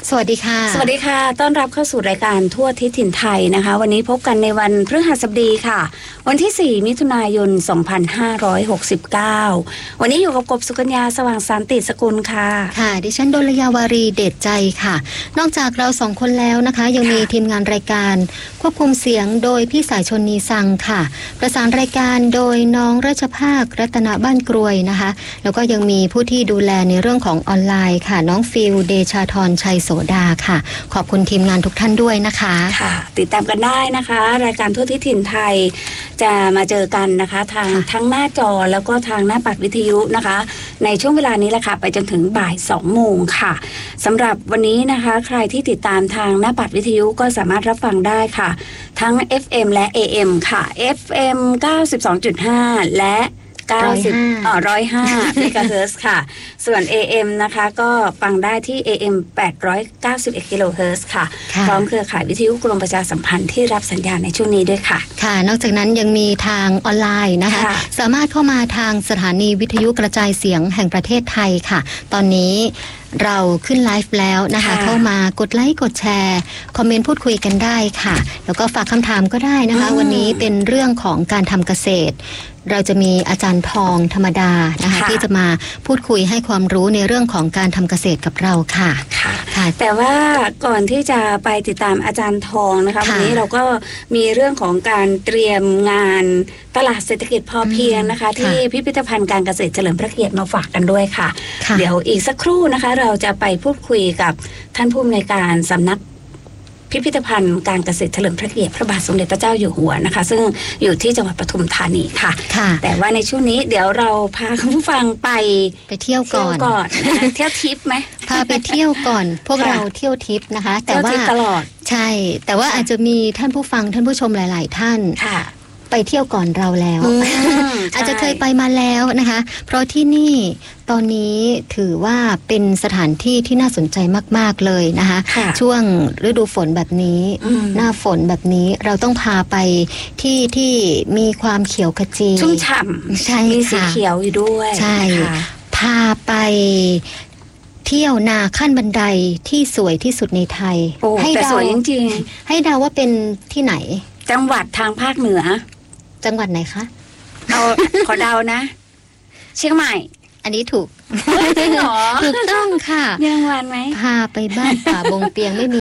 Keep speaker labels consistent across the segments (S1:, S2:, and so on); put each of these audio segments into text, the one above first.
S1: สวัสดีค่ะ
S2: สวัสดีค่ะต้อนรับเข้าสู่รายการทั่วทิศถิ่นไทยนะคะวันนี้พบกันในวันพฤหัสบดีค่ะวันที่4มิถุนายน2569วันนี้อยู่กับกบสุกัญญาสว่างสันติสกุลค่ะ
S1: ค่ะดิฉันดลยาวารีเดชใจค่ะนอกจากเรา2คนแล้วนะคะยังมีทีมงานรายการควบคุมเสียงโดยพี่สายชนนีสังค่ะประสานรายการโดยน้องราชภาครัตนบ้านกรวยนะคะแล้วก็ยังมีผู้ที่ดูแลในเรื่องของออนไลน์ค่ะน้องฟิลเดชาธรชัยโสดาค่ะขอบคุณทีมงานทุกท่านด้วยนะคะ
S2: ค่ะติดตามกันได้นะคะรายการทั่วทิศถิ่นไทยจะมาเจอกันนะคะทางทั้งหน้าจอแล้วก็ทางหน้าปัดวิทยุนะคะในช่วงเวลานี้แหละค่ะไปจนถึงบ่าย2 โมงค่ะสำหรับวันนี้นะคะใครที่ติดตามทางหน้าปัดวิทยุก็สามารถรับฟังได้ค่ะทั้ง FM และ AM ค่ะ FM 92.5 และ105 เมกะเฮิรตซ์ค่ะส่วน AM นะคะก็ฟังได้ที่ AM 891กิโลเฮิรตซ์ค่ะพร้อมเครือข่ายวิทยุกรมประชาสัมพันธ์ที่รับสัญญาณในช่วงนี้ด้วยค่ะ
S1: ค่ะนอกจากนั้นยังมีทางออนไลน์นะคะสามารถเข้ามาทางสถานีวิทยุกระจายเสียงแห่งประเทศไทยค่ะตอนนี้เราขึ้นไลฟ์แล้วนะคะเข้ามากดไลค์กดแชร์คอมเมนต์พูดคุยกันได้ค่ะแล้วก็ฝากคำถามก็ได้นะคะวันนี้เป็นเรื่องของการทำเกษตรเราจะมีอาจารย์ทองธรรมดานะคะที่จะมาพูดคุยให้ความรู้ในเรื่องของการทำเกษตรกับเราค่ะ
S2: ค่ะแต่ว่าก่อนที่จะไปติดตามอาจารย์ทองนะคะวันนี้เราก็มีเรื่องของการเตรียมงานตลาดเศรษฐกิจพอเพียงนะคะที่พิพิธภัณฑ์การเกษตรเฉลิมพระเกียรติมาฝากกันด้วยค่ะเดี๋ยวอีกสักครู่นะคะเราจะไปพูดคุยกับท่านผู้อำนวยการสำนักพิพิธภัณฑ์การเกษตรเฉลิมพระเกียรติพระบาทสมเด็จพระเจ้าอยู่หัวนะคะซึ่งอยู่ที่จังหวัดปทุมธานีค่ะแต่ว่าในช่วงนี้เดี๋ยวเราพาคุณผู้ฟังไป
S1: เที่ยวก่อน
S2: เที่ยวทิปไหม
S1: พาไปเที่ยวก่อนพวกเราเที่ยวทิปนะคะแต่ว่า
S2: ตลอด
S1: ใช่แต่ว่าอาจจะมีท่านผู้ฟังท่านผู้ชมหลายๆท่านไปเที่ยวก่อนเราแล้ว อาจจะเคยไปมาแล้วนะคะเพราะที่นี่ตอนนี้ถือว่าเป็นสถานที่ที่น่าสนใจมากๆเลยนะคะช่วงฤดูฝนแบบนี้หน้าฝนแบบนี้เราต้องพาไปที่มีความเขียวขจี
S2: ชุ่มฉ่ำ
S1: ใช่
S2: มีสีเขียวอยู่ด้วย
S1: ใช่พาไปเที่ยวนาขั้นบันไดที่สวยที่สุดในไทย
S2: ให้เดาสวยจริง
S1: ๆให้เดาว่าเป็นที่ไหน
S2: จังหวัดทางภาคเหนือ
S1: จังหวัดไหนคะ
S2: เอาขอเดานะเชียงใหม่
S1: อันนี้ถูก
S2: จริงเหรอ
S1: ถูกต้องค่ะ
S2: มีรางวัลไหม
S1: พาไปบ้านป่าบงเปียงไม่มี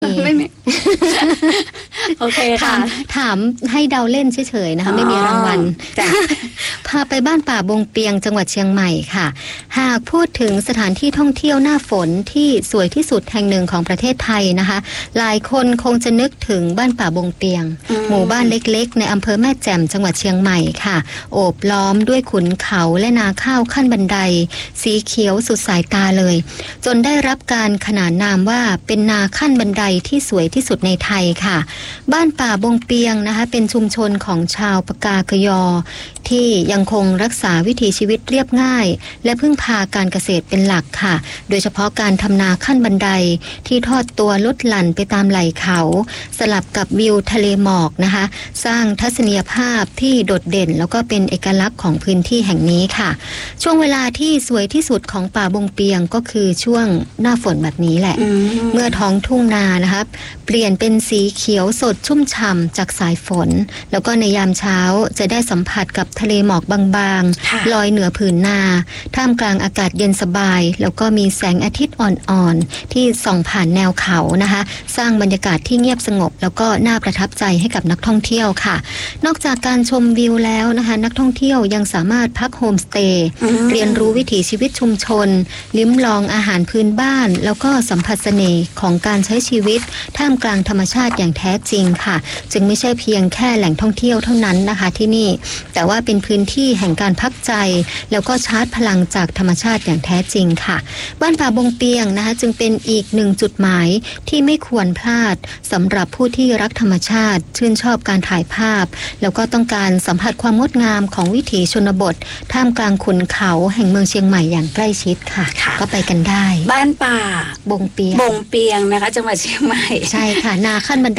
S2: โอเคค่ะ
S1: ถามให้เดาเล่นเฉยๆนะคะไม่มีรางวัลพาไปบ้านป่าบงเปียงจังหวัดเชียงใหม่ค่ะหากพูดถึงสถานที่ท่องเที่ยวหน้าฝนที่สวยที่สุดแห่งหนึ่งของประเทศไทยนะคะหลายคนคงจะนึกถึงบ้านป่าบงเปียงหมู่บ้านเล็กๆในอำเภอแม่แจ่มจังหวัดเชียงใหม่ค่ะโอบล้อมด้วยขุนเขาและนาข้าวขั้นบันไดสีเขียวสุดสายตาเลยจนได้รับการขนานนามว่าเป็นนาขั้นบันไดที่สวยที่สุดในไทยค่ะบ้านป่าบงเปียงนะคะเป็นชุมชนของชาวปากากยอที่ยังคงรักษาวิถีชีวิตเรียบง่ายและพึ่งพาการเกษตรเป็นหลักค่ะโดยเฉพาะการทำนาขั้นบันไดที่ทอดตัวลดหลั่นไปตามไหล่เขาสลับกับวิวทะเลหมอกนะคะสร้างทัศนียภาพที่โดดเด่นแล้วก็เป็นเอกลักษณ์ของพื้นที่แห่งนี้ค่ะช่วงเวลาที่สวยที่สุดของป่าบงเปียงก็คือช่วงหน้าฝนแบบนี้แหละเมื่อท้องทุ่งนานะคะเปลี่ยนเป็นสีเขียวสดชุ่มฉ่ำจากสายฝนแล้วก็ในยามเช้าจะได้สัมผัสกับทะเลหมอกบางๆลอยเหนือผืนนาท่ามกลางอากาศเย็นสบายแล้วก็มีแสงอาทิตย์อ่อนๆที่ส่องผ่านแนวเขานะคะสร้างบรรยากาศที่เงียบสงบแล้วก็น่าประทับใจให้กับนักท่องเที่ยวค่ะนอกจากการชมวิวแล้วนะคะนักท่องเที่ยวยังสามารถพักโฮมสเตย์เรียนรู้วิถีชีวิตชุมชนลิ้มลองอาหารพื้นบ้านแล้วก็สัมผัสเสน่ห์ของการใช้ชีวิตท่ามกลางธรรมชาติอย่างแท้จริงค่ะจึงไม่ใช่เพียงแค่แหล่งท่องเที่ยวเท่านั้นนะคะที่นี่แต่ว่าเป็นพื้นที่แห่งการพักใจแล้วก็ชาร์จพลังจากธรรมชาติอย่างแท้จริงค่ะบ้านป่าบงเปียงนะคะจึงเป็นอีกหนึ่งจุดหมายที่ไม่ควรพลาดสำหรับผู้ที่รักธรรมชาติชื่นชอบการถ่ายภาพแล้วก็ต้องการสัมผัสความงดงามของวิถีชนบทท่ามกลางขุนเขาแห่งเมืองเชียงใหม่อย่างใกล้ชิดค่ะก็ไปกันได้
S2: บ้านป่า
S1: บงเปียง
S2: นะคะจังหวัดเชียงใหม่
S1: ใช่ค่ะนาขั้นบันไดที่สวย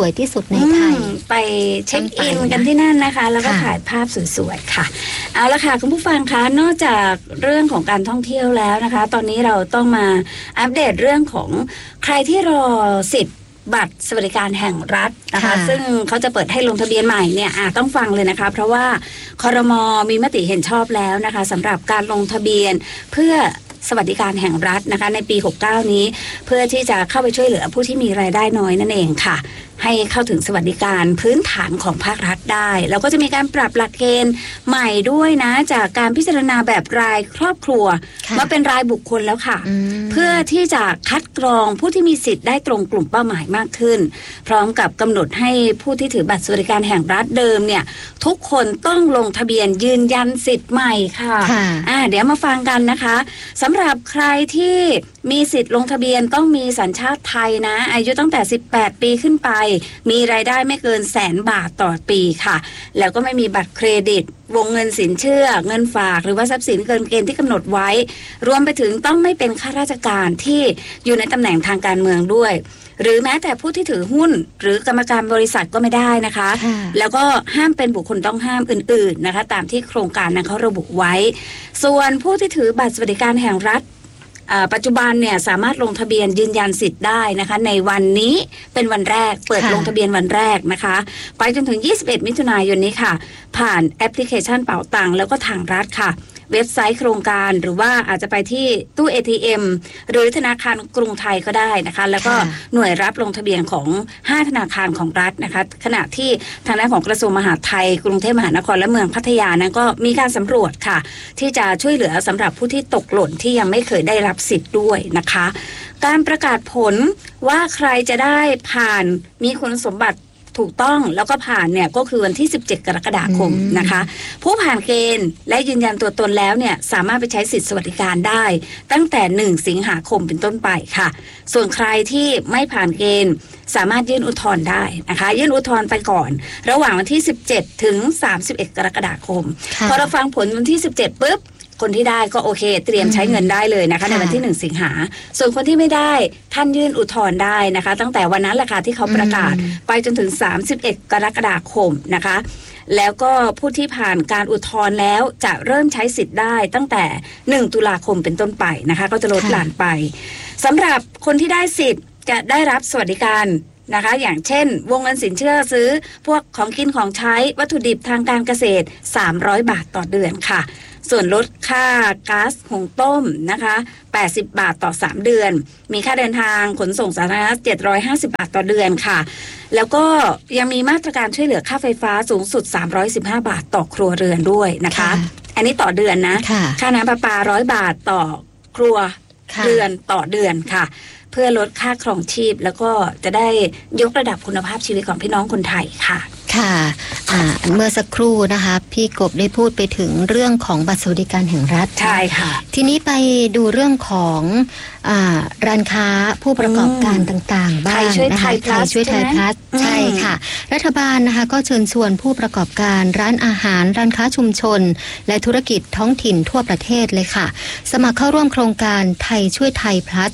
S1: วยที่สุดในไทย
S2: ไปเช็คอินกันที่นั่นนะคะแล้วก็ถ่ายภาพสวยๆค่ะเอาละค่ะคุณผู้ฟังคะนอกจากเรื่องของการท่องเที่ยวแล้วนะคะตอนนี้เราต้องมาอัปเดตเรื่องของใครที่รอสิทธิ์บัตรสวัสดิการแห่งรัฐนะคะซึ่งเขาจะเปิดให้ลงทะเบียนใหม่เนี่ยต้องฟังเลยนะคะเพราะว่าครม.มีมติเห็นชอบแล้วนะคะสำหรับการลงทะเบียนเพื่อสวัสดิการแห่งรัฐนะคะในปี69นี้เพื่อที่จะเข้าไปช่วยเหลือผู้ที่มีรายได้น้อยนั่นเองค่ะให้เข้าถึงสวัสดิการพื้นฐานของภาครัฐได้แล้วก็จะมีการปรับหลักเกณฑ์ใหม่ด้วยนะจากการพิจารณาแบบรายครอบครัวมาเป็นรายบุคคลแล้วค่ะเพื่อที่จะคัดกรองผู้ที่มีสิทธิ์ได้ตรงกลุ่มเป้าหมายมากขึ้นพร้อมกับกำหนดให้ผู้ที่ถือบัตรสวัสดิการแห่งรัฐเดิมเนี่ยทุกคนต้องลงทะเบียนยืนยันสิทธิ์ใหม่ค่ะเดี๋ยวมาฟังกันนะคะสำหรับใครที่มีสิทธิ์ลงทะเบียนต้องมีสัญชาติไทยนะอายุตั้งแต่18 ปีขึ้นไปมีรายได้ไม่เกิน100,000 บาทต่อปีค่ะแล้วก็ไม่มีบัตรเครดิตวงเงินสินเชื่อเงินฝากหรือว่าทรัพย์สินเกินเกณฑ์ที่กำหนดไว้รวมไปถึงต้องไม่เป็นข้าราชการที่อยู่ในตำแหน่งทางการเมืองด้วยหรือแม้แต่ผู้ที่ถือหุ้นหรือกรรมการบริษัทก็ไม่ได้นะคะแล้วก็ห้ามเป็นบุคคลต้องห้ามอื่นๆนะคะตามที่โครงการนั้นเขาระบุไว้ส่วนผู้ที่ถือบัตรสวัสดิการแห่งรัฐปัจจุบันเนี่ยสามารถลงทะเบียนยืนยันสิทธิ์ได้นะคะในวันนี้เป็นวันแรกเปิดลงทะเบียนวันแรกนะคะไปจนถึง21 มิถุนายนนี้ค่ะผ่านแอปพลิเคชันเป๋าตังค์แล้วก็ทางรัฐค่ะเว็บไซต์โครงการหรือว่าอาจจะไปที่ตู้ ATM หรือธนาคารกรุงไทยก็ได้นะคะแล้วก็หน่วยรับลงทะเบียนของ5ธนาคารของรัฐนะคะขณะที่ทางด้านของกระทรวงมหาดไทยกรุงเทพมหานครและเมืองพัทยานั้นก็มีการสำรวจค่ะที่จะช่วยเหลือสำหรับผู้ที่ตกหล่นที่ยังไม่เคยได้รับสิทธิ์ด้วยนะคะการประกาศผลว่าใครจะได้ผ่านมีคุณสมบัติถูกต้องแล้วก็ผ่านเนี่ยก็คือวันที่17 กรกฎาคมนะคะผู้ผ่านเกณฑ์และยืนยันตัวตนแล้วเนี่ยสามารถไปใช้สิทธิสวัสดิการได้ตั้งแต่1 สิงหาคมเป็นต้นไปค่ะส่วนใครที่ไม่ผ่านเกณฑ์สามารถยื่นอุทธรณ์ได้นะคะยื่นอุทธรณ์ไปก่อนระหว่างวันที่17 ถึง 31 กรกฎาคมพอเราฟังผลวันที่17ปุ๊บคนที่ได้ก็โอเคเตรียมใช้เงินได้เลยนะคะในวันที่1 สิงหาส่วนคนที่ไม่ได้ท่านยื่นอุทธรณ์ได้นะคะตั้งแต่วันนั้นแหละค่ะที่เขาประกาศไปจนถึง31 กรกฎาคมนะคะแล้วก็ผู้ที่ผ่านการอุทธรณ์แล้วจะเริ่มใช้สิทธิ์ได้ตั้งแต่1 ตุลาคมเป็นต้นไปนะคะก็จะลดหลั่นไปสำหรับคนที่ได้สิทธิ์จะได้รับสวัสดิการนะคะอย่างเช่นวงเงินสินเชื่อซื้อพวกของกินของใช้วัตถุดิบทางการเกษตร300 บาทต่อเดือนค่ะส่วนลดค่าก๊าซหุงต้มนะคะ80 บาทต่อ3 เดือนมีค่าเดินทางขนส่งสาธารณะ750 บาทต่อเดือนค่ะแล้วก็ยังมีมาตรการช่วยเหลือค่าไฟฟ้าสูงสุด315 บาทต่อครัวเรือนด้วยนะคะอันนี้ต่อเดือนนะค่าน้ำประปา100 บาทต่อครัวเรือนต่อเดือนค่ะเพื่อลดค่าครองชีพแล้วก็จะได้ยกระดับคุณภาพชีวิตของพี่น้องคนไทยค่ะ
S1: ค่ะเมื่อสักครู่นะคะพี่กบได้พูดไปถึงเรื่องของบัตรสวัสดิการแห่งรัฐ
S2: ใช่ค่ะ
S1: ทีนี้ไปดูเรื่องของร้านค้าผู้ประกอบการต่างๆบ้างนะคะไทยช่วยไทยพลัสใช่ค่ะรัฐบาลนะคะก็เชิญชวนผู้ประกอบการร้านอาหารร้านค้าชุมชนและธุรกิจท้องถิ่นทั่วประเทศเลยค่ะสมัครเข้าร่วมโครงการไทยช่วยไทยพลัส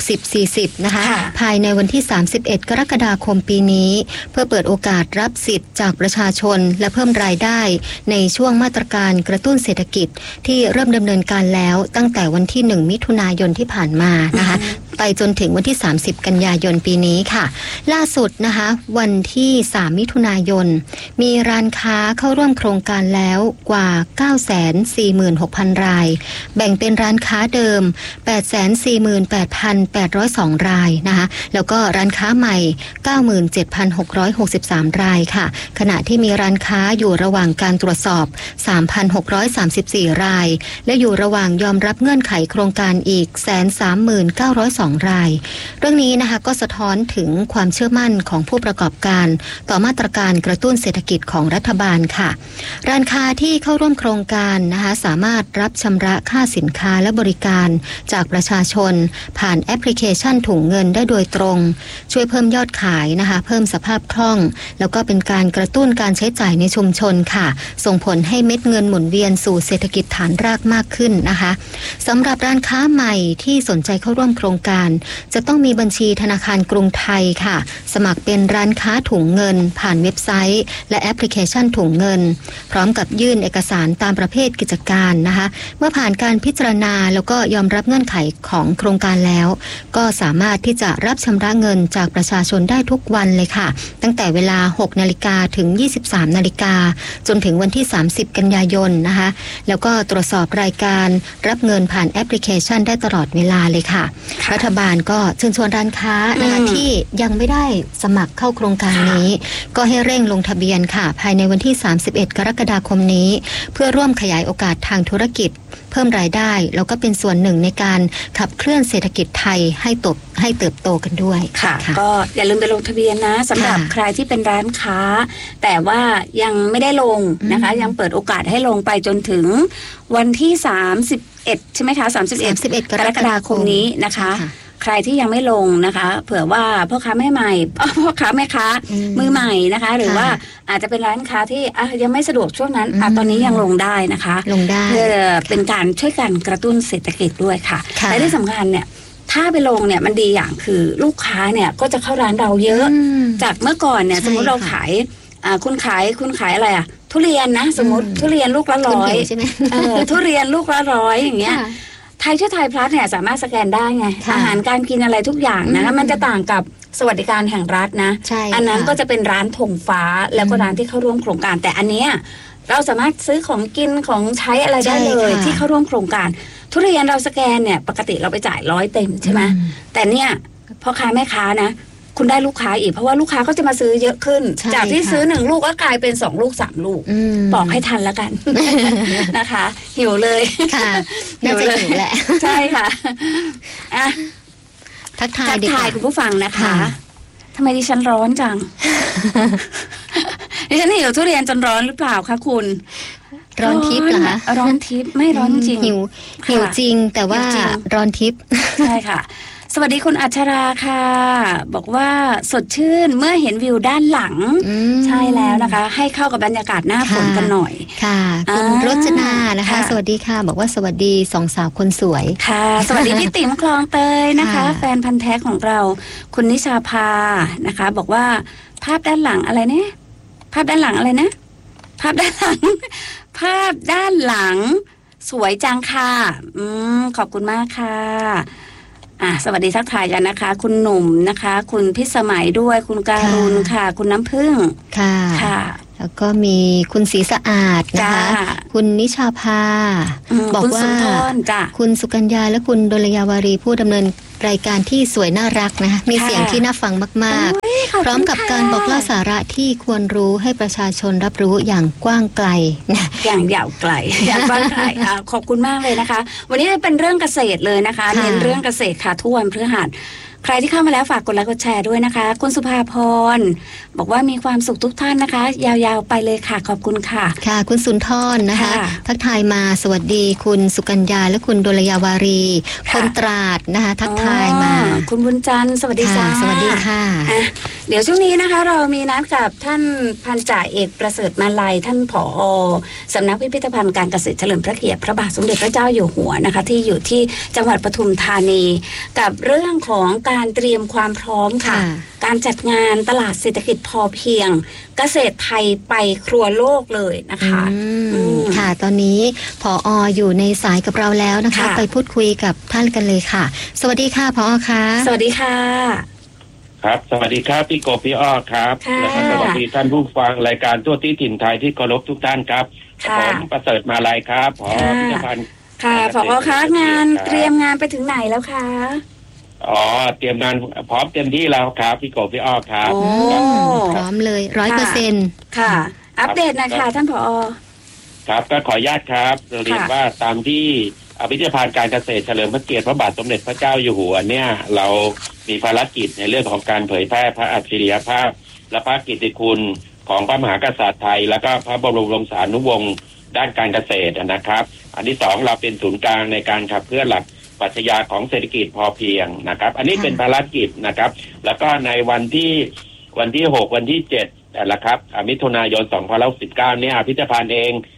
S1: 60-40นะคะภายในวันที่31 กรกฎาคมปีนี้เพื่อเปิดโอกาสรับสิทธิ์จากประชาชนและเพิ่มรายได้ในช่วงมาตรการกระตุ้นเศรษฐกิจที่เริ่มดำเนินการแล้วตั้งแต่วันที่1 มิถุนายนที่ผ่านมานะคะไปจนถึงวันที่30 กันยายนปีนี้ค่ะล่าสุดนะคะวันที่3 มิถุนายนมีร้านค้าเข้าร่วมโครงการแล้วกว่า 946,000 รายแบ่งเป็นร้านค้าเดิม 848,802 รายนะคะแล้วก็ร้านค้าใหม่ 97,663 รายค่ะขณะที่มีร้านค้าอยู่ระหว่างการตรวจสอบ 3,634 รายและอยู่ระหว่างยอมรับเงื่อนไขโครงการอีก 139,002 รายเรื่องนี้นะคะก็สะท้อนถึงความเชื่อมั่นของผู้ประกอบการต่อมาตรการกระตุ้นเศรษฐกิจของรัฐบาลค่ะร้านค้าที่เข้าร่วมโครงการนะคะสามารถรับชำระค่าสินค้าและบริการจากประชาชนผ่านแอปพลิเคชันถุงเงินได้โดยตรงช่วยเพิ่มยอดขายนะคะเพิ่มสภาพคล่องแล้วก็เป็นการกระตุ้นการใช้จ่ายในชุมชนค่ะส่งผลให้เม็ดเงินหมุนเวียนสู่เศรษฐกิจฐานรากมากขึ้นนะคะสำหรับร้านค้าใหม่ที่สนใจเข้าร่วมโครงกการจะต้องมีบัญชีธนาคารกรุงไทยค่ะสมัครเป็นร้านค้าถุงเงินผ่านเว็บไซต์และแอปพลิเคชันถุงเงินพร้อมกับยื่นเอกสารตามประเภทกิจการนะคะเมื่อผ่านการพิจารณาแล้วก็ยอมรับเงื่อนไขของโครงการแล้วก็สามารถที่จะรับชำระเงินจากประชาชนได้ทุกวันเลยค่ะตั้งแต่เวลา 6 นาฬิกาถึง 23 นาฬิกาจนถึงวันที่ 30 กันยายนนะคะแล้วก็ตรวจสอบรายการรับเงินผ่านแอปพลิเคชันได้ตลอดเวลาเลยค่ะรัฐบาลก็เชิญชวนร้านค้านะคะที่ยังไม่ได้สมัครเข้าโครงการนี้ก็ให้เร่งลงทะเบียนค่ะภายในวันที่ 31 กรกฎาคมนี้เพื่อร่วมขยายโอกาสทางธุรกิจเพิ่มรายได้แล้วก็เป็นส่วนหนึ่งในการขับเคลื่อนเศรษฐกิจไทยให้เติบโตกันด้วย
S2: ค่ะก็อย่าลืมไปลงทะเบียนนะสำหรับใครที่เป็นร้านค้าแต่ว่ายังไม่ได้ลงนะคะยังเปิดโอกาสให้ลงไปจนถึงวันที่31ใช่ไหมคะ31 กรกฎาคมนี้นะคะใครที่ยังไม่ลงนะคะเผื่อว่าพ่อค้าแม่ค้ามือใหม่นะคะหรือว่าอาจจะเป็นร้านค้าที่ยังไม่สะดวกช่วงนั้นตอนนี้ยังลงได้นะคะ
S1: ลงได้
S2: เพื่อเป็นการช่วยกันกระตุ้นเศรษฐกิจด้วยค่ะและที่สำคัญเนี่ยถ้าไปลงเนี่ยมันดีอย่างคือลูกค้าเนี่ยก็จะเข้าร้านเราเยอะจากเมื่อก่อนเนี่ยสมมติเราขายคุณขายอะไรทุเรียนนะสมมติทุเรียนลูกละ100ใช่ไหมทุเรียนลูกละ100อย่างเงี้ยไทยช่วยไทยพลัสเนี่ยสามารถสแกนได้ไงอาหารการกินอะไรทุกอย่างนะมันจะต่างกับสวัสดิการแห่งรัฐนะอันนั้นก็จะเป็นร้านธงฟ้าแล้วก็ร้านที่เข้าร่วมโครงการแต่อันเนี้ยเราสามารถซื้อของกินของใช้อะไรได้เลยที่เข้าร่วมโครงการทุเรียนเราสแกนเนี่ยปกติเราไปจ่าย100เต็มใช่ไหมแต่เนี่ยพ่อค้าแม่ค้านะคุณได้ลูกค้าอีกเพราะว่าลูกค้าก็จะมาซื้อเยอะขึ้นจากที่ซื้อ1ลูกก็กลายเป็น2ลูก3ลูกบอกให้ทันแล้วกันนะคะหิวเลย
S1: ค่ะน่าจะหิวแหละ
S2: ใช่ค่ะ
S1: ทักทาย
S2: คุณผู้ฟังนะคะทำไมดิฉันร้อนจังดิฉันหิวทุเรียนจนร้อนหรือเปล่าคะคุณ
S1: ร้อนทิพย์เหรอคะ
S2: ร้อนทิพย์ไม่ร้อนจริง
S1: หิวจริงแต่ว่าร้อนทิพย์
S2: ใช่ค่ะสวัสดีคุณอัชราค่ะบอกว่าสดชื่นเมื่อเห็นวิวด้านหลังใช่แล้วนะคะให้เข้ากับบรรยากาศหน้าฝนกันหน่อย
S1: ค่ะคุณรจนานะคะสวัสดีค่ะบอกว่าสวัสดีสองสาวคนสวย
S2: ค่ะสวัสดีพี่ติ๋มคลองเตยนะคะแฟนพันธ์แท้ของเราคุณนิชาภานะคะบอกว่าภาพด้านหลังอะไรเนี่ยภาพด้านหลังอะไรนะภาพด้านหลังสวยจังค่ะขอบคุณมากค่ะสวัสดีทักทายกันนะคะคุณหนุ่มนะคะคุณพิสมัยด้วยคุณการุณค่ะคุณน้ำผึ้ง
S1: ค่ะแล้วก็มีคุณศรีสะอาดนะคะคุณนิชาภาบอกว่าคุณสุกัญญาและคุณดลยาวารีผู้ดำเนินรายการที่สวยน่ารักนะคะมีเสียงที่น่าฟังมากๆพร้อมกับการบอกเล่าสาระที่ควรรู้ให้ประชาชนรับรู้อย่างกว้างไกล
S2: อย่างยาวไกลอย่างกว้างไกลขอบคุณมากเลยนะคะวันนี้เป็นเรื่องเกษตรเลยนะคะเน้นเรื่องเกษตรค่ะทุกวันพฤหัสใครที่เข้ามาแล้วฝากกดไลค์กดแชร์ด้วยนะคะคุณสุภาพรบอกว่ามีความสุขทุกท่านนะคะยาวๆไปเลยค่ะขอบคุณค่ะ
S1: ค่ะคุณสุนทรนะคะทักทายมาสวัสดีคุณสุกัญญาและคุณดลยาวารีคนตราดนะคะทักทายมา
S2: คุณบุญจันทร์สวัสดีค่ะ
S1: สวัสดีค่ะ
S2: เดี๋ยวช่วงนี้นะคะเรามีนัดกับท่านพันจ่าเอกประเสริฐมาลัยท่านผอ.สำนักพิพิธภัณฑ์การเกษตรเฉลิมพระเกียรติพระบาทสมเด็จพระเจ้าอยู่หัวนะคะที่อยู่ที่จังหวัดปทุมธานีกับเรื่องของการเตรียมความพร้อมค่ะการจัดงานตลาดเศรษฐกิจพอเพียงเกษตรไทยไปครัวโลกเลยนะคะ
S1: ค่ะตอนนี้ผอ.อยู่ในสายกับเราแล้วนะคะไปพูดคุยกับท่านกันเลยค่ะสวัสดีค่ะผอ.ค่ะ
S2: สวัสดีค่ะ
S3: ครับสวัสดีครับพี่กบพี่อ้อครับและสวัสดีท่านผู้ฟังรายการทั่วที่ถิ่นไทยที่เคารพทุกท่านครับผมประเสริฐมาลัยครับผอ.พิพิธภัณฑ์
S2: ค่ะผอ.คะงานเตรียมงานไปถึงไหนแล้วคะ
S3: เตรียมงานพร้อมเต็มที่แล้วครับพี่กบพี่อ้อครับ
S1: พร้อมเลย 100%
S2: ค่ะอัปเดตหน่อยค่ะท่านผอ.
S3: ครับก็ขออนุญาตครับเรียนว่าตามที่พิพิธภัณฑ์การเกษตรเฉลิมพระเกียรติพระบาทสมเด็จพระเจ้าอยู่หัวเนี่ยเรามีภารกิจในเรื่องของการเผยแพร่พระอัจฉริยภาพและพระกิตติคุณของพระมหากษัตริย์ไทยและก็พระบรมวงศานุวงศ์ด้านการเกษตรนะครับอันที่2เราเป็นศูนย์กลางในการขับเคลื่อนหลักปรัชญาของเศรษฐกิจพอเพียงนะครับอันนี้เป็นภารกิจนะครับแล้วก็ในวันที่6วันที่7นะครับมิถุนายน2019เนี่ยพิพิธภัณฑ์เอง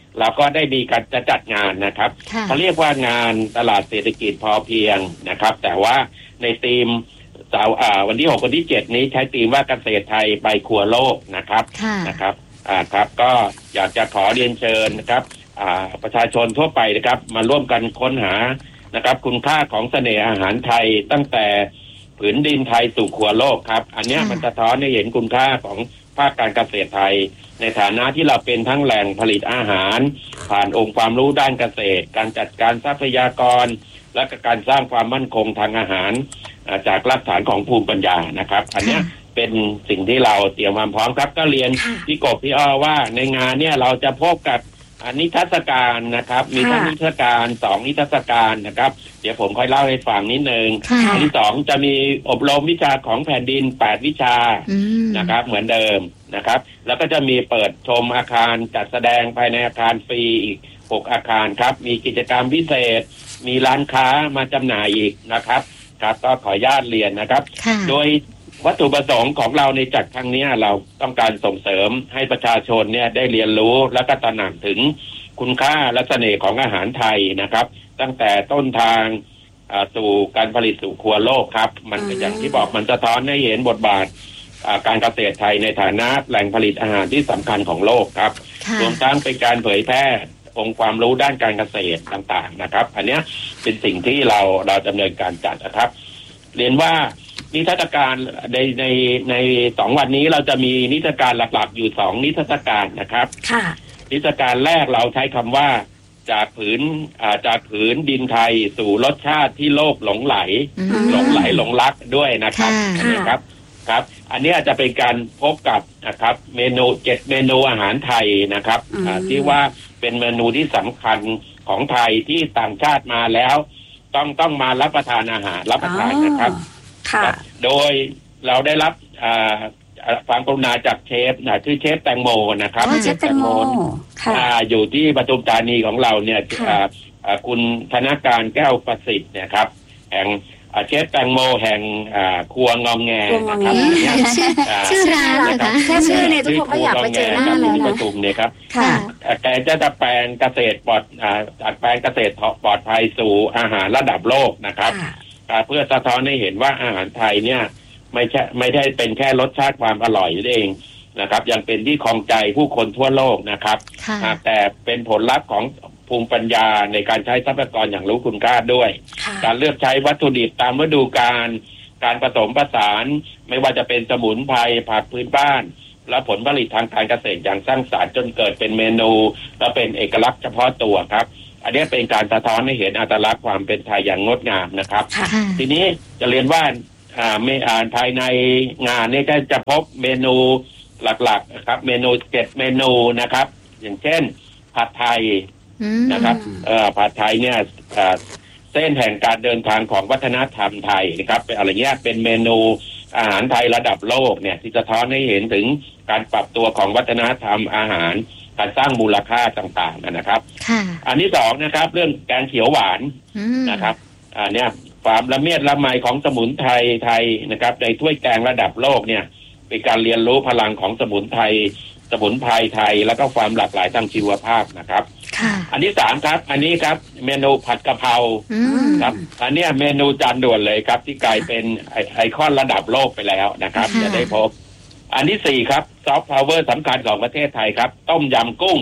S3: เราก็ได้มีการจะจัดงานนะครับเขาเรียกว่างานตลาดเศรษฐกิจพอเพียงนะครับแต่ว่าในธีมวันที่6วันที่7นี้ใช้ธีมว่าเกษตรไทยไปครัวโลกนะครับครับก็อยากจะขอเรียนเชิญนะครับประชาชนทั่วไปนะครับมาร่วมกันค้นหานะครับคุณค่าของเสน่ห์อาหารไทยตั้งแต่ผืนดินไทยสู่ครัวโลกครับอันนี้มันสะท้อนให้เห็นคุณค่าของภาคการเกษตรไทยในฐานะที่เราเป็นทั้งแหล่งผลิตอาหารผ่านองค์ความรู้ด้านเกษตรการจัดการทรัพยากรและการสร้างความมั่นคงทางอาหารจากรากฐานของภูมิปัญญานะครับอันนี้เป็นสิ่งที่เราเตรียมความพร้อมครับก็เรียนพี่กบพี่อ้อว่าในงานเนี่ยเราจะพบกับนิทรรศการนะครับมีทั้งนิทรรศการ2นิทรรศการนะครับเดี๋ยวผมค่อยเล่าให้ฟังนิดนึงอันที่2จะมีอบรมวิชาของแผ่นดิน8วิชานะครับเหมือนเดิมนะครับแล้วก็จะมีเปิดชมอาคารจัดแสดงภายในอาคารฟรีอีก6อาคารครับมีกิจกรรมพิเศษมีร้านค้ามาจำหน่ายอีกนะครับครับก็ขออนุญาตเรียนนะครับโดยวัตถุประสงค์ของเราในจัดครั้งนี้เราต้องการส่งเสริมให้ประชาชนเนี่ยได้เรียนรู้และก็ตระหนักถึงคุณค่าและเสน่ห์ของอาหารไทยนะครับตั้งแต่ต้นทางสู่การผลิตสู่ครัวโลกครับมันอย่างที่บอกมันสะท้อนให้เห็นบทบาทการเกษตรไทยในฐานะแหล่งผลิตอาหารที่สำคัญของโลกครับรวมทั้งเป็นการเผยแพร่องค์ความรู้ด้านการเกษตรต่างๆนะครับอันนี้เป็นสิ่งที่เราดำเนินการจัดนะครับเรียนว่านิทรรศการใน2วันนี้เราจะมีนิทรรศการหลักๆอยู่2นิทรรศการนะครับนิทรรศการแรกเราใช้คำว่าจากผืนดินไทยสู่รสชาติที่โลกหลงไหลหลงรักด้วยนะครับนะครับครับอันนี้จะเป็นการพบกับนะครับเมนู7เมนูอาหารไทยนะครับที่ว่าเป็นเมนูที่สำคัญของไทยที่ต่างชาติมาแล้วต้องมารับประทานอาหารนะครับโดยเราได้รับความกรุณาจากเชฟชื่อเชฟแตงโมนะครับ
S2: เชฟแตงโม
S3: อยู่ที่ปทุมธานีของเราเนี่ยคุณธนการแก้วประสิทธิ์เนี่ยครับแห่งเชฟแตงโมแห่งครัวงอมแงนะครับ
S1: ชื่อร้านนะคะ
S2: แค่ชื่อเนี่ยทุกคนก็อยากไปเจอหน้าแล้วนะ
S3: ปทุมเนี่ยครับแกจะแปลงเกษตรจัดแปลงเกษตรปลอดภัยสู่อาหารระดับโลกนะครับเพื่อสะท้อนให้เห็นว่าอาหารไทยเนี่ยไม่ได้เป็นแค่รสชาติความอร่อยเองนะครับยังเป็นที่ครองใจผู้คนทั่วโลกนะครับแต่เป็นผลลัพธ์ของภูมิปัญญาในการใช้ทรัพยากรอย่างรู้คุณค่าด้วยการเลือกใช้วัตถุดิบตามฤดูกาลการผสมผสานไม่ว่าจะเป็นสมุนไพรผักพื้นบ้านและผลผลิตทางการเกษตรอย่างสร้างสรรค์จนเกิดเป็นเมนูและเป็นเอกลักษณ์เฉพาะตัวครับอันนี้เป็นการสะท้อนให้เห็นอัตลักษณ์ความเป็นไทยอย่างงดงามนะครับทีนี้จะเรียนว่าภายในงานนี้ก็จะพบเมนูหลักๆนะครับเมนู7เมนูนะครับอย่างเช่นผัดไทยนะครับผัดไทยเนี่ยเส้นแห่งการเดินทางของวัฒนธรรมไทยนะครับเป็นอะไรเงี้ยเป็นเมนูอาหารไทยระดับโลกเนี่ยที่สะท้อนให้เห็นถึงการปรับตัวของวัฒนธรรมอาหารการสร้างมูลค่าต่างๆนะครับอันที่2นะครับเรื่องแกงเขียวหวานนะครับเนี่ยความละเมียดละไมของสมุนไพรไทยนะครับในถ้วยแกงระดับโลกเนี่ยเป็นการเรียนรู้พลังของสมุนไพรไทยแล้วก็ความหลากหลายทางชีวภาพนะครับอันที่3ครับอันนี้ครับเมนูผัดกะเพราครับอันนี้เมนูจานด่วนเลยครับที่กลายเป็นไอคอนระดับโลกไปแล้วนะครับจะได้พบอันที่4ครับซอฟต์พาวเวอร์สำคัญของประเทศไทยครับต้มยำกุ้ง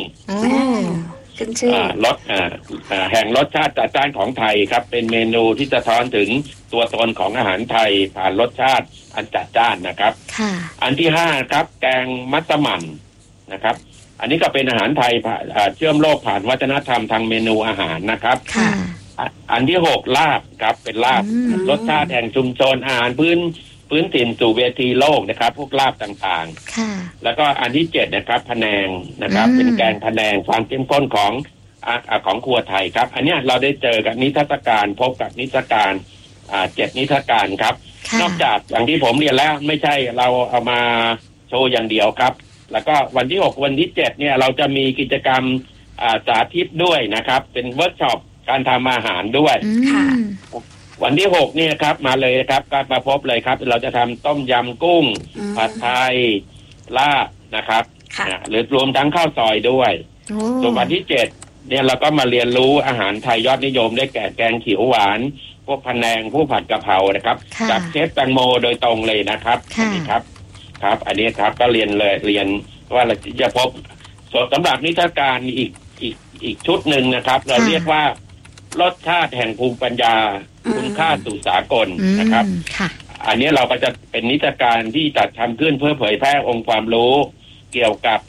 S3: รสแห่งรสชาติจัดจ้านของไทยครับเป็นเมนูที่สะท้อนถึงตัวตนของอาหารไทยผ่านรสชาติอันจัดจ้านนะครับอันที่5ครับแกงมัสมั่นนะครับอันนี้ก็เป็นอาหารไทยเชื่อมโลกผ่านวัฒนธรรมทางเมนูอาหารนะครับอันที่6ลาบครับเป็นลาบรสชาติแห่งชุมชนอาหารพื้นถิ่นสู่เวทีโลกนะครับพวกลาบต่างๆแล้วก็อันที่7นะครับพะแนงนะครับเป็นแกงพะแนงความเข้มข้นของครัวไทยครับอันนี้เราได้เจอกับนิทรรศการพบกับนิทรรศการ7นิทรรศการครับนอกจากอย่างที่ผมเรียนแล้วไม่ใช่เราเอามาโชว์อย่างเดียวครับแล้วก็วันที่6วันที่7เนี่ยเราจะมีกิจกรรมสาธิตด้วยนะครับเป็นเวิร์กช็อปการทำอาหารด้วยวันที่6เนี่ยครับมาเลยครับการมาพบเลยครับเราจะทำต้มยำกุ้งผัดไทยลาบนะครับหรือรวมทั้งข้าวซอยด้วยส่วนวันที่7เนี่ยเราก็มาเรียนรู้อาหารไทยยอดนิยมได้แก่แกงเขียวหวานพวกพะแนงพวกผัดกะเพรานะครับจากเชฟแตงโมโดยตรงเลยนะครับนี่ครับอันนี้ครับก็เรียนว่าเราจะพบสำหรับนิทรรศการอีกชุดหนึ่งนะครับเราเรียกว่ารสชาติแห่งภูมิปัญญาคุณค่าสู่สากลนะครับอันนี้เราก็จะเป็นนิทรรศการที่จัดทำขึ้นเพื่อเผยแพร่องค์ความรู้เกี่ยวกับ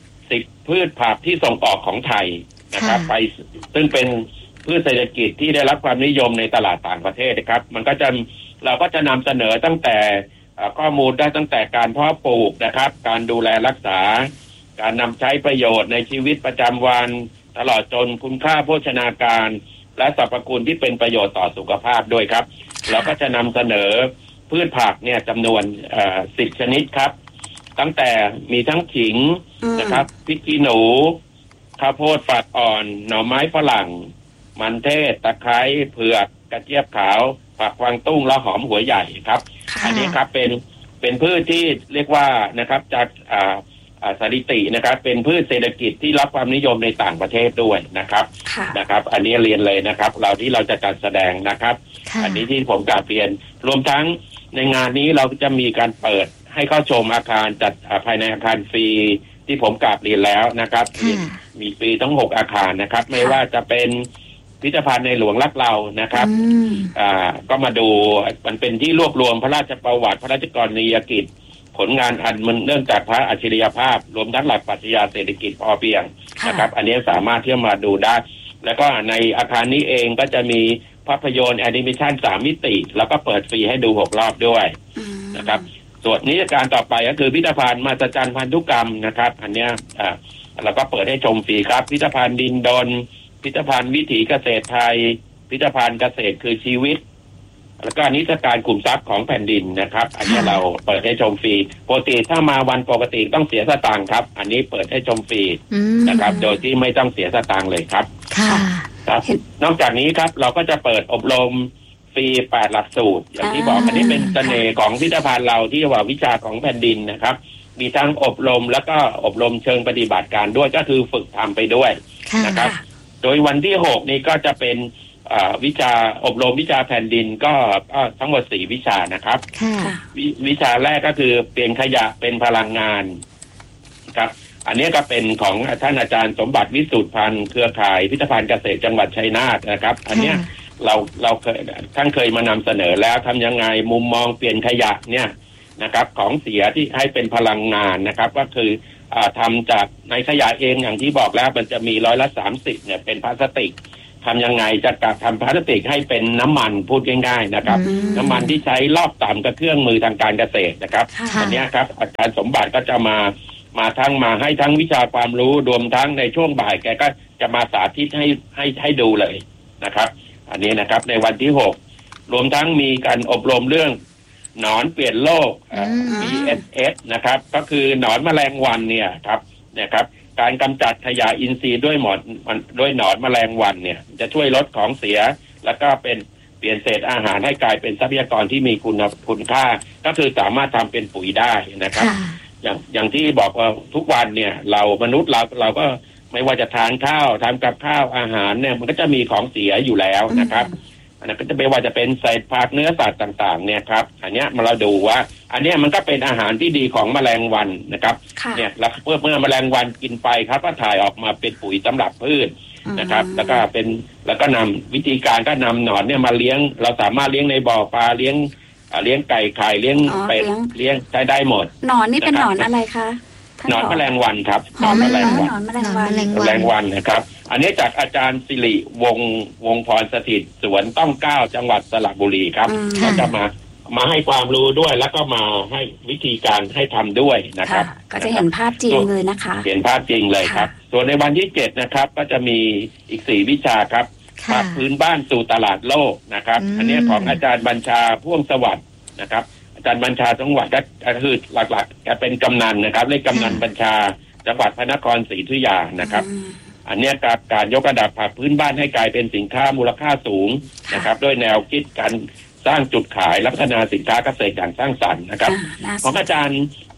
S3: 10พืชผักที่ส่งออกของไทยนะครับไปซึ่งเป็นพืชเศรษฐกิจที่ได้รับความนิยมในตลาดต่างประเทศนะครับเราก็จะนำเสนอตั้งแต่ข้อมูลได้ตั้งแต่การเพาะปลูกนะครับการดูแลรักษาการนำใช้ประโยชน์ในชีวิตประจำวันตลอดจนคุณค่าโภชนาการและสรรพคุณที่เป็นประโยชน์ต่อสุขภาพด้วยครับเราก็จะนำเสนอพืชผักเนี่ยจำนวน10 ชนิดครับตั้งแต่มีทั้งขิงนะครับพริกขี้หนูข้าวโพดฝักอ่อนหน่อไม้ฝรั่งมันเทศตะไคร้เผือกกระเจี๊ยบขาวผักกวางตุ้งและหอมหัวใหญ่ครับอันนี้ครับเป็นพืชที่เรียกว่านะครับจากสถิตินะครับเป็นพืชเศรษฐกิจที่รับความนิยมในต่างประเทศด้วยนะครับอันนี้เรียนเลยนะครับที่เราจะจัดแสดงนะครับอันนี้ที่ผมกราบเรียนรวมทั้งในงานนี้เราจะมีการเปิดให้เข้าชมอาคารจัดภายในอาคารฟรีที่ผมกราบเรียนแล้วนะครับมีฟรีทั้ง6อาคารนะครับไม่ว่าจะเป็นพิพิธภัณฑ์ในหลวงรักเรานะครับก็มาดูมันเป็นที่รวบรวมพระราชประวัติพระราชกรณียกิจผลงานอันมันเนื่องจากพระอัจฉริยภาพรวมทั้งหลักปรัชญาเศรษฐกิจพอเพียงนะครับอันนี้สามารถที่จะมาดูได้แล้วก็ในอาคารนี้เองก็จะมีภาพยนตร์แอนิเมชัน3 มิติแล้วก็เปิดฟรีให้ดู6 รอบด้วยนะครับส่วนนิทรรศการต่อไปก็คือพิพิธภัณฑ์มหัศจรรย์พันธุกรรมนะครับอันนี้เราก็เปิดให้ชมฟรีครับพิพิธภัณฑ์ดินดลพิพิธภัณฑ์วิถีเกษตรไทยพิพิธภัณฑ์เกษตรคือชีวิตแล้วก็นิทรรศการขุมทรัพย์ของแผ่นดินนะครับอันนี้เราเปิดให้ชมฟรีปกติถ้ามาวันปกติต้องเสียสตางค์ครับอันนี้เปิดให้ชมฟรีนะครับโดยที่ไม่ต้องเสียสตางค์เลยครับครับนอกจากนี้ครับเราก็จะเปิดอบรมฟรี8 หลักสูตรอย่างที่บอกอันนี้เป็นเสน่ห์ของพิพิธภัณฑ์เราที่ว่าวิชาของแผ่นดินนะครับมีทั้งอบรมแล้วก็อบรมเชิงปฏิบัติการด้วยก็คือฝึกทำไปด้วยนะครับโดยวันที่6นี้ก็จะเป็นวิชาอบรมวิชาแผ่นดินก็ทั้งหมด4 วิชานะครับวิชาแรกก็คือเปลี่ยนขยะเป็นพลังงานครับอันนี้ก็เป็นของท่านอาจารย์สมบัติวิสุทธิพันธ์เครือข่ายพิพิธภัณฑ์เกษตรจังหวัดชัยนาทนะครับอันนี้เราเคยมานำเสนอแล้วทำยังไงมุมมองเปลี่ยนขยะเนี่ยนะครับของเสียที่ให้เป็นพลังงานนะครับก็คือทำจากในขยะเองอย่างที่บอกแล้วมันจะมี30%เนี่ยเป็นพลาสติกทำยังไงจะทำพลาสติกให้เป็นน้ำมันพูดง่ายๆนะครับน้ำมันที่ใช้รอบต่ำกับเครื่องมือทางการเกษตรนะครับอันนี้ครับอาจารย์สมบัติก็จะมาให้ทั้งวิชาความรู้รวมทั้งในช่วงบ่ายแกก็จะมาสาธิตให้ดูเลยนะครับอันนี้นะครับในวันที่6รวมทั้งมีการอบรมเรื่องหนอนเปลี่ยนโลกBSS นะครับก็คือหนอนแมลงวันเนี่ยครับการกำจัดขยะอินทรีย์ด้วยหนอนแมลงวันเนี่ยจะช่วยลดของเสียแล้วก็เปลี่ยนเศษอาหารให้กลายเป็นทรัพยากรที่มีคุณค่าก็คือสามารถทำเป็นปุ๋ยได้นะครับอย่างที่บอกว่าทุกวันเนี่ยเรามนุษย์เราก็ไม่ว่าจะทานข้าวทำกับข้าวอาหารเนี่ยมันก็จะมีของเสียอยู่แล้วนะครับอันนั้นก็จะไม่ว่าจะเป็นเศษผักเนื้อสัตว์ต่างๆเนี่ยครับอันเนี้ยเราดูว่าอันเนี้ยมันก็เป็นอาหารที่ดีของแมลงวันนะครับเนี่ยแล้วเมื่อแมลงวันกินไปครับก็ถ่ายออกมาเป็นปุ๋ยสำหรับพืชนะครับแล้วก็นำวิธีการก็นำหนอนเนี่ยมาเลี้ยงเราสามารถเลี้ยงในบ่อปลาเลี้ยงไก่ไข่เลี้ยงเป็ดเลี้ยงใช้ได้หมด
S2: หนอนนี่เป็นหนอนอะไรคะ
S3: หนอนแมลงวันครับ
S2: หนอนแมลง
S3: วันนะครับอันนี้จากอาจารย์สิริวงพรสถิตสวนต้องเก้าจังหวัดสระบุรีครับก็จะมาให้ความรู้ด้วยแล้วก็มาให้วิธีการให้ทำด้วยนะครับ
S2: ก็จะเห็นภาพจริงเลยนะคะ
S3: เห็นภาพจริงเลยครับส่วนในวันที่7นะครับก็จะมีอีก4 วิชาครับภาคพื้นบ้านสู่ตลาดโลกนะครับอันนี้ของอาจารย์บัญชาพ่วงสวัสดิ์นะครับอาจารย์บัญชาจังหวัดก็คือหลักๆจะเป็นกำนันนะครับเลขกำนันบัญชาจังหวัดพระนครศรีอยุธยานะครับอันนี้การยกระดับผักพื้นบ้านให้กลายเป็นสินค้ามูลค่าสูงนะครับด้วยแนวคิดการสร้างจุดขายและพัฒนาสินค้าเกษตรอย่างสร้างสรรค์นะครับของอาจารย์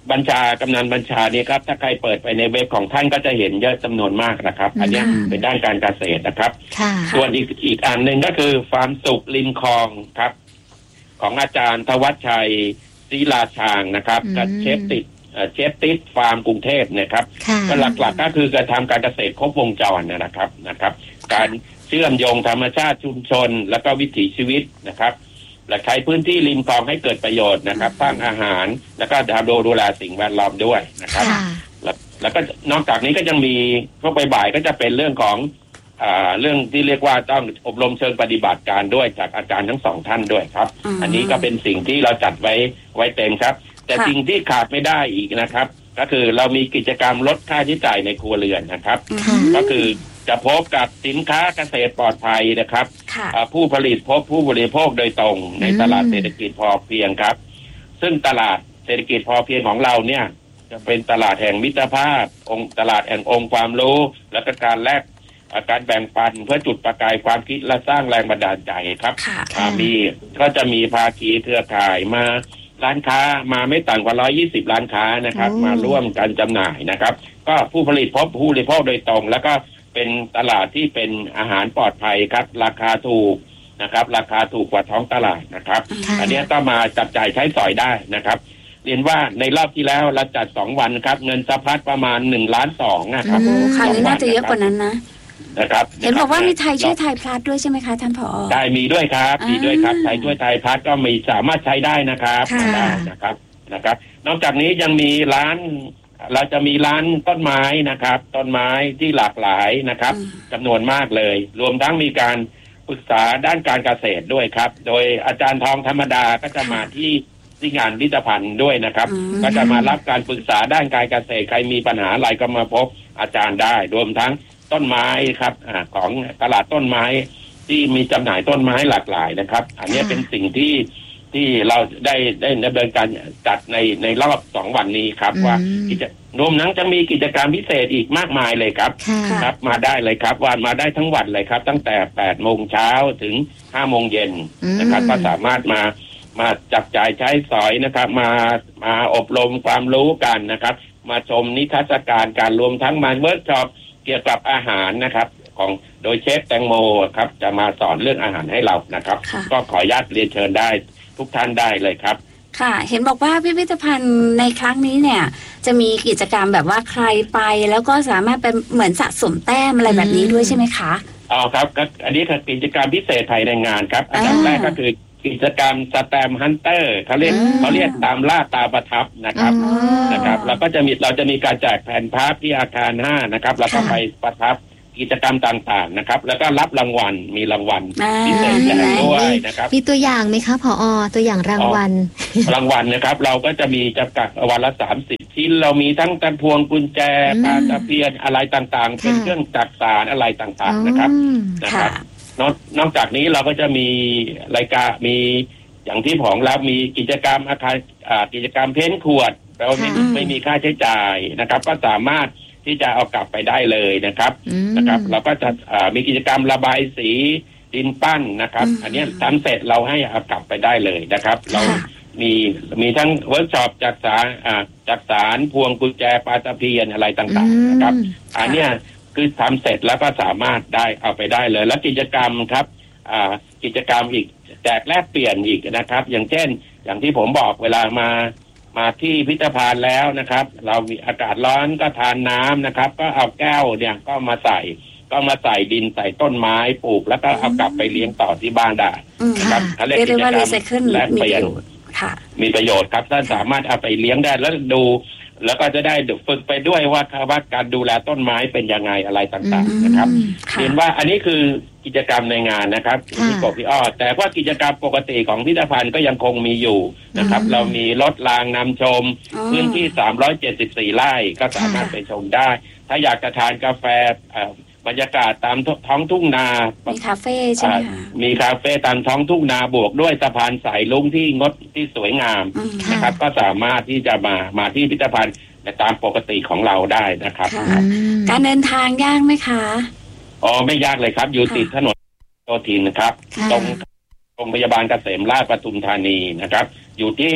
S3: บัญชากำนันบัญชาเนี่ยครับถ้าใครเปิดไปในเว็บของท่านก็จะเห็นเยอะจำนวนมากนะครับอันนี้เป็นด้านการเกษตรนะครับส่วนอีกอันหนึ่งก็คือฟาร์มสุขริมคลองครับของอาจารย์ธวัชชัยศรีราชางนะครับกับเชฟติดฟาร์มกรุงเทพนะครับก็หลักๆก็คือการทำการเกษตรครบวงจรนะครับการเชื่อมโยงธรรมชาติชุมชนแล้วก็วิถีชีวิตนะครับและใช้พื้นที่ริมคลองให้เกิดประโยชน์นะครับสร้างอาหารแล้วก็ดูแลสิ่งแวดล้อมด้วยนะครับแล้วก็นอกจากนี้ก็ยังมีพวกบ่ายๆก็จะเป็นเรื่องของเรื่องที่เรียกว่าต้องอบรมเชิงปฏิบัติการด้วยจากอาจารย์ทั้งสองท่านด้วยครับอันนี้ก็เป็นสิ่งที่เราจัดไว้เต็มครับแต่สิ่งที่ขาดไม่ได้อีกนะครับก็คือเรามีกิจกรรมลดค่าใช้จ่ายในครัวเรือนนะครับก็คือจะพบกับสินค้าเกษตรปลอดภัยนะครับผู้ผลิตพบผู้บริโภคโดยตรงในตลาดเศรษฐกิจพอเพียงครับซึ่งตลาดเศรษฐกิจพอเพียงของเราเนี่ยจะเป็นตลาดแห่งมิตรภาพตลาดแห่งองค์ความรู้และก็การแลกการแบ่งปันเพื่อจุดประกายความคิดและสร้างแรงบันดาลใจครับก็จะมีภาคีเครือข่ายมาร้านค้ามาไม่ต่ำกว่า120ร้านค้านะครับมาร่วมกันจำหน่ายนะครับก็ผู้ผลิตพบผู้บริโภคโดยตรงแล้วก็เป็นตลาดที่เป็นอาหารปลอดภัยครับราคาถูกนะครับราคาถูกกว่าท้องตลาดนะครับอันนี้ก็มาจับจ่ายใช้สอยได้นะครับเรียนว่าในรอบที่แล้วเราจัด2วันครับเงินสะพัดประมาณ1.2 ล้านนะครับ
S2: คราวนี้น่าจะเยอะกว่านั้นนะครับเห็นบอกว่ามีไทยช่วยไทยพลัสด้วยใช่ไหมคะท่านผอ.
S3: ได้มีด้วยครับไทยช่วยไทยพลัสก็มีสามารถใช้ได้นะครับได้นะครับนอกจากนี้ยังมีเราจะมีร้านต้นไม้นะครับต้นไม้ที่หลากหลายนะครับจำนวนมากเลยรวมทั้งมีการปรึกษาด้านการเกษตรด้วยครับโดยอาจารย์ทองธรรมดาก็จะมาที่งานพิพิธภัณฑ์ด้วยนะครับก็จะมารับการปรึกษาด้านการเกษตรใครมีปัญหาอะไรก็มาพบอาจารย์ได้รวมทั้งต้นไม้ครับของตลาดต้นไม้ที่มีจำหน่ายต้นไม้หลากหลายนะครับอันนี้เป็นสิ่งที่เราได้ดำเนินการจัดในรอบ2วันนี้ครับว่ารวมทั้งจะมีกิจกรรมพิเศษอีกมากมายเลยครับมาได้เลยครับว่ามาได้ทั้งวันเลยครับตั้งแต่8 โมงเช้าถึง5 โมงเย็นนะครับก็สามารถมาจับจ่ายใช้สอยนะครับมาอบรมความรู้กันนะครับมาชมนิทรรศการการรวมทั้งมาเวิร์กช็อปเกี่ยวกับอาหารนะครับของโดยเชฟแตงโมครับจะมาสอนเรื่องอาหารให้เรานะครับก็ขออนุญาตเรียนเชิญได้ทุกท่านได้เลยครับ
S2: ค่ะเห็นบอกว่าพิพิธภัณฑ์ในครั้งนี้เนี่ยจะมีกิจกรรมแบบว่าใครไปแล้วก็สามารถเป็นเหมือนสะสมแต้มอะไรแบบนี้ด้วยใช่ไหมคะ
S3: ครับอันนี้คือกิจกรรมพิเศษภายในงานครับอันดับแรกก็คือกิจกรรมสแตมป์ฮันเตอร์เขาเรียกตามล่าตาประทับนะครับแล้วก็เราจะมีการแจกแผ่นภาพที่อาคาร5นะครับแล้วก็ไปประทับกิจกรรมต่างๆนะครับแล้วก็รับรางวัลมีรางวัลพิเศษแจกด้วยนะครับ
S1: มีตัวอย่างไหมคะผอ.ตัวอย่างรางวัล
S3: รางวัลนะครับเราก็จะมีจำกัดวันละ30 ชิ้นเรามีทั้งตะพวงกุญแจปลาตะเพียนอะไรต่างๆเป็นเครื่องจักสานอะไรต่างๆนะครับนอกจากนี้เราก็จะมีรายการมีอย่างที่ของเรามีกิจกรรมอาคารกิจกรรมเพ้นขวดเราไม่มีค่าใช้จ่ายนะครับก็สามารถที่จะเอากลับไปได้เลยนะครับเราก็จะมีกิจกรรมระบายสีดินปั้นนะครับอันนี้ทำเสร็จเราให้เอากลับไปได้เลยนะครับเรามีทั้งเวิร์กช็อปจักสารพวงกุญแจปลาตะเพียนอะไรต่างๆนะครับอันนี้คือทำเสร็จแล้วก็สามารถได้เอาไปได้เลยแล้วกิจกรรมครับกิจกรรมอีกแจกแลกเปลี่ยนอีกนะครับอย่างเช่นอย่างที่ผมบอกเวลามาที่พิพิธภัณฑ์แล้วนะครับเรามีอากาศร้อนก็ทานน้ำนะครับก็เอาแก้วเนี่ยก็มาใส่ดินใส่ต้นไม้ปลูกแล้วก็เอากลับไปเลี้ยงต่อที่บ้านได้
S2: นะครับ
S3: เขาเรียกกิจกรรมและเปลี่ยนมีประโยชน์ครับท่านสามารถเอาไปเลี้ยงได้แล้วดูแล้วก็จะได้ฝึกไปด้วยว่าการดูแลต้นไม้เป็นยังไงอะไรต่างๆนะครับเห็นว่าอันนี้คือกิจกรรมในงานนะครับที่กบพี่อ้อแต่ว่ากิจกรรมปกติของพิพิธภัณฑ์ก็ยังคงมีอยู่นะครับเรามีรถรางนำชมพื้นที่374 ไร่ก็สามารถไปชมได้ถ้าอยากจะทานกาแฟบรรยากาศตามท้องทุ่งนา
S2: มีคาเฟ่ใช่ไหมคะ
S3: มีคาเฟ่ตามท้องทุ่งนาบวกด้วยสะพานสายลุงที่งดที่สวยงามนะครับก็สามารถที่จะมาที่พิพิธภัณฑ์ตามปกติของเราได้นะครับ
S2: การเดินทางยากไหมคะ
S3: ไม่ยากเลยครับอยู่ติดถนนโยธินนะครับตรงโรงพยาบาลเกษมราษฎร์ปทุมธานีนะครับอยู่ที่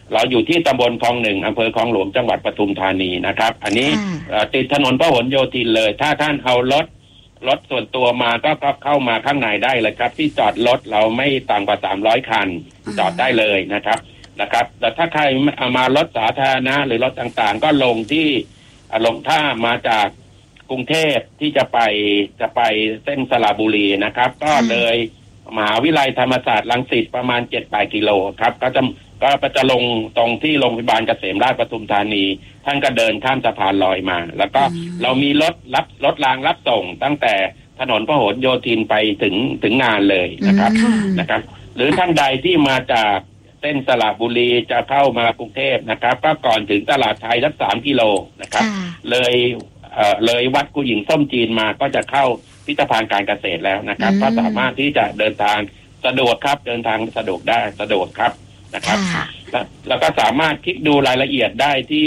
S3: เราอยู่ที่ตำบลคลอง1อำเภอคลองหลวงจังหวัดปทุมธานีนะครับอันนี้ติดถนนพหลโยธินเลยถ้าท่านเอารถส่วนตัวมาก็เข้ามาข้างในได้เลยครับที่จอดรถเราไม่ต่ำกว่า300คันจอดได้เลยนะครับแต่ถ้าใครเอามารถสาธารณะหรือรถต่างๆก็ลงถ้ามาจากกรุงเทพที่จะไปเส้นสระบุรีนะครับก็เลยมหาวิทยาลัยธรรมศาสตร์รังสิตประมาณ 7-8 กิโลครับก็จะลงตรงที่โรงพยาบาลเกษมราชปทุมธานีท่านก็เดินข้ามสะพานลอยมาแล้วก็เรามีรถรางรับส่งตั้งแต่ถนนพหลโยธินไปถึงงานเลยนะครับหรือท่านใดที่มาจากเส้นสระบุรีจะเข้ามากรุงเทพนะครับก็ก่อนถึงตลาดไทยสัก3 กิโลนะครับเลยวัดกุหญิงส้มจีนมาก็จะเข้าพิพิธภัณฑ์การเกษตรแล้วนะครับก็สามารถที่จะเดินทางสะดวกครับเดินทางสะดวกได้สะดวกครับนะครับแล้วก็สามารถคลิกดูรายละเอียดได้ที่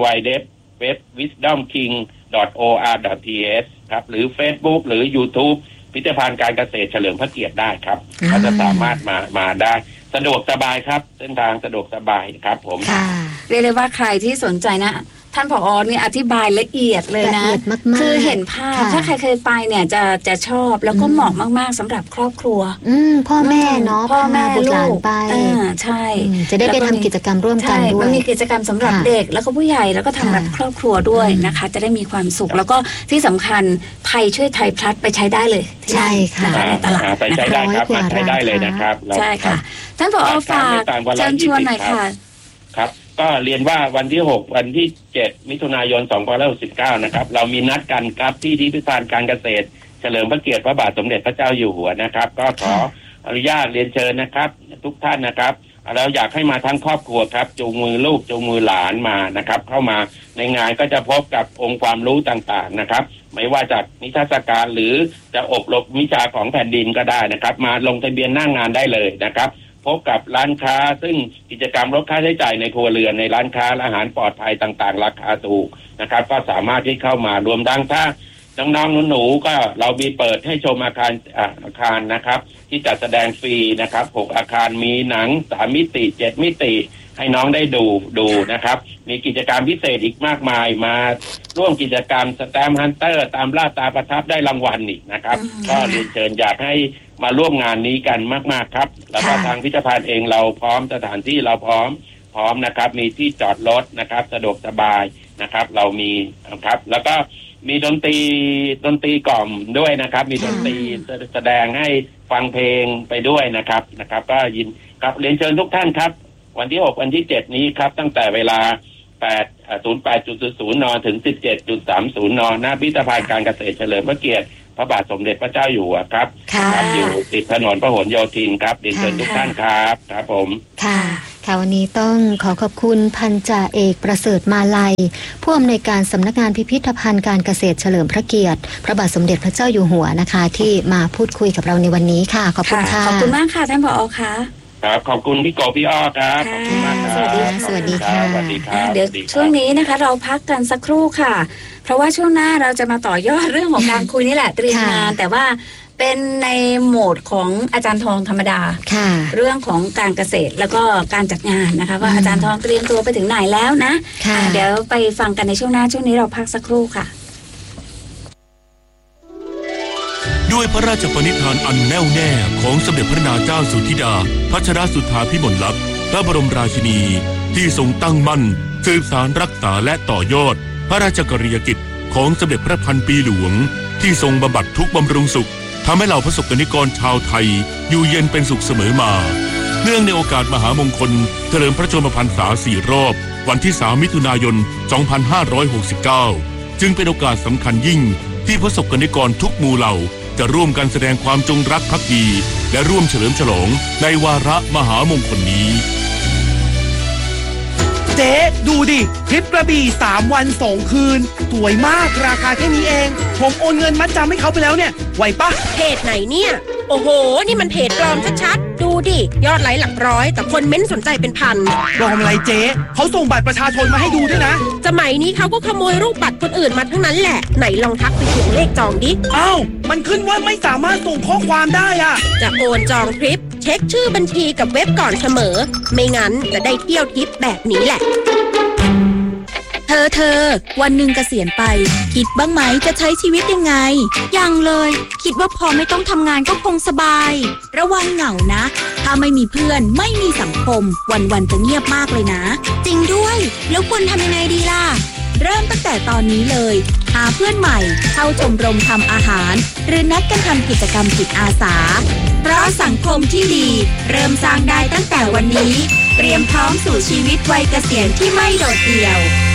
S3: www.wisdomking.or.th ครับหรือ Facebook หรือ YouTube พิพิธภัณฑ์การเกษตรเฉลิมพระเกียรติได้ครับก็จะสามารถมาได้สะดวกสบายครับเส้นทางสะดวกสบายครับผม
S2: เรียกเลยว่าใครที่สนใจนะท่านผอ.นี่อธิบายละเอียดเลยนะคือเห็นภาพถ้าใครเคยไปเนี่ยจะชอบแล้วก็เหมาะมากๆสำหรับครอบครัว
S1: พ่อแม่เนาะ
S2: พ่อแม่ลูก
S1: ไป
S2: ใช่
S1: จะได้ไปทำกิจกรรมร่วมกันด้วย
S2: มันมีกิจกรรมสำหรับเด็กแล้วก็ผู้ใหญ่แล้วก็ทำแบบครอบครัวด้วยนะคะจะได้มีความสุขแล้วก็ที่สำคัญไทยช่วยไทยพลัดไปใช้ได้เลย
S1: ใช่ค่ะ
S2: ในตลาด
S3: ไปใช้ได้ครับใช้ได้เลยนะครับ
S2: ใช่ค่ะท่านผอ.ฝากเชิญชวนหน่อยค่ะ
S3: ครับก็เรียนว่าวันที่6วันที่7มิถุนายน2569นะครับเรามีนัดกันครับที่พิพิธภัณฑ์การเกษตรเฉลิมพระเกียรติพระบาทสมเด็จพระเจ้าอยู่หัวนะครับก็ขออนุญาตเรียนเชิญนะครับทุกท่านนะครับเราอยากให้มาทั้งครอบครัวครับจูงมือลูกจูงมือหลานมานะครับเข้ามาในงานก็จะพบกับองค์ความรู้ต่างๆนะครับไม่ว่าจากนิทรรศการหรือจะอบรมวิชาของแผ่นดินก็ได้นะครับมาลงทะเบียนหน้างานได้เลยนะครับพบกับร้านค้าซึ่งกิจกรรมลดค่าใช้จ่ายในครัวเรือนในร้านค้าอาหารปลอดภัยต่างๆราคาถูกนะครับก็สามารถที่เข้ามารวมทั้งถ้าน้องๆหนูๆก็เรามีเปิดให้ชมอาคารนะครับที่จัดแสดงฟรีนะครับ6อาคารมีหนัง3มิติ7มิติให้น้องได้ดูนะครับมีกิจกรรมพิเศษอีกมากมายมาร่วมกิจกรรมสแตมป์ฮันเตอร์ตามล่าตาประทับได้รางวัลอีกนะครับก็เรียนเชิญอยากให้มาร่วมงานนี้กันมากๆครับแล้วก็ทางพิพิธภัณฑ์เองเราพร้อมสถานที่เราพร้อมนะครับมีที่จอดรถนะครับสะดวกสบายนะครับเรามีครับแล้วก็มีดนตรีกล่อมด้วยนะครับมีดนตรีแสดงให้ฟังเพลงไปด้วยนะครับก็ยินครับเรียนเชิญทุกท่านครับวันที่6วันที่7นี้ครับตั้งแต่เวลา08:00 นถึง 17:30 นณพิพิธภัณฑ์การเกษตรเฉลิมพระเกียรติพระบาทสมเด็จพระเจ้าอยู่หัวครับอยู่ติดถนนพหลโยธินครับเรียนเชิญทุกท่านครับครับผม
S1: ค่ะวันนี้ต้องขอบคุณพันจ่าเอกประเสริฐมาลัยผู้อำนวยการสำนักงานพิพิธภัณฑ์การเกษตรเฉลิมพระเกียรติพระบาทสมเด็จพระเจ้าอยู่หัวนะคะที่มาพูดคุยกับเราในวันนี้ค่ะขอบคุณค่ะ
S2: ขอบคุณมากค่ะท่านผอ.ค่ะ
S3: ครับขอบคุณพี่โกพี่อ้อครับขอบคุณมากครับ
S1: สวัสดีค่ะ
S2: เดี๋ยวช่วงนี้นะคะเราพักกันสักครู่ค่ะเพราะว่าช่วงหน้าเราจะมาต่อยอดเรื่องของการคุยนี่แหละเตรียมงานแต่ว่าเป็นในโหมดของอาจารย์ทองธรรมดาเรื่องของการเกษตรแล้วก็การจัดงานนะคะว่าอาจารย์ทองเตรียมตัวไปถึงไหนแล้วนะเดี๋ยวไปฟังกันในช่วงหน้าช่วงนี้เราพักสักครู่ค่ะ
S4: ด้วยพระราชปณิธานอันแน่วแน่ของสมเด็จพระนางเจ้าสุธิดาพัชรสุธาภิมลลักษณ์พระบรมราชินีที่ทรงตั้งมั่นสืบสานรักษาและต่อยอดพระราชกรณียกิจของสมเด็จพระพันปีหลวงที่ทรงบำบัดทุกข์บำรุงสุขทำให้เหล่าประสบกนิกรชาวไทยอยู่เย็นเป็นสุขเสมอมาเนื่องในโอกาสมหามงคลเฉลิมพระชนมพรรษา4 รอบวันที่3 มิถุนายน 2569จึงเป็นโอกาสสำคัญยิ่งที่ประสบกนิกรทุกหมู่เหล่าจะร่วมกันแสดงความจงรักภักดีและร่วมเฉลิมฉลองในวาระมหามงคลนี้
S5: เจ๊ดูดิทริปกระบี่3 วัน 2 คืนสวยมากราคาแค่นี้เองผมโอนเงินมัดจำให้เขาไปแล้วเนี่ยไหวปะ
S6: เพจไหนเนี่ยโอ้โหนี่มันเพจปลอมชัดๆดูดิยอดไลค์หลักร้อยแต่คนเม้นสนใจเป็นพัน
S5: ปลอมอะไรเจ๊เขาส่งบัตรประชาชนมาให้ดูด้วยนะ
S6: สมัยนี้เขาก็ขโมยรูปบัตรคนอื่นมาทั้งนั้นแหละไหนลองทักไปถึงเลขจองดิ
S5: อ้าวมันขึ้นว่าไม่สามารถส่งข้อความได้อะ
S6: จะโอนจองทริปเช็คชื่อบัญชีกับเว็บก่อนเสมอไม่งั้นจะได้เที่ยวทิปแบบนี้แหละ
S7: เธอวันหนึ่งเกษียณไปคิดบ้างไหมจะใช้ชีวิตยังไงยังเลยคิดว่าพอไม่ต้องทำงานก็คงสบายระวังเหงานะถ้าไม่มีเพื่อนไม่มีสังคมวันๆจะเงียบมากเลยนะจริงด้วยแล้วควรทำยังไงดีล่ะเริ่มตั้งแต่ตอนนี้เลยหาเพื่อนใหม่เข้าชมรมทำอาหารหรือนัดกันทำกิจกรรมจิตอาสาเพราะสังคมที่ดีเริ่มสร้างได้ตั้งแต่วันนี้เตรียมพร้อมสู่ชีวิตวัยเกษียณที่ไม่โดดเดี่ยว